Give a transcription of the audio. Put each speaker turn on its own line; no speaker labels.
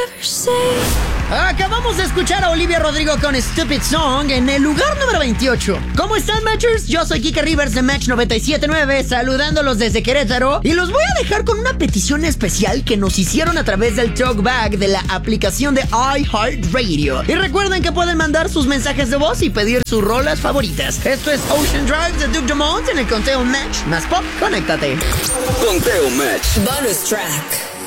Acabamos de escuchar a Olivia Rodrigo con Stupid Song en el lugar número 28. ¿Cómo están, Matchers? Yo soy Kike Rivers de Match 97.9, saludándolos desde Querétaro. Y los voy a dejar con una petición especial que nos hicieron a través del talkback de la aplicación de iHeartRadio. Y recuerden que pueden mandar sus mensajes de voz y pedir sus rolas favoritas. Esto es Ocean Drive de Duke Dumont en el conteo Match más pop. Conéctate.
Conteo Match.
Bonus track.